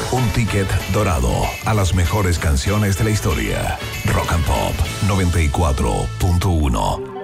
Un ticket dorado a las mejores canciones de la historia. Rock and Pop 94.1.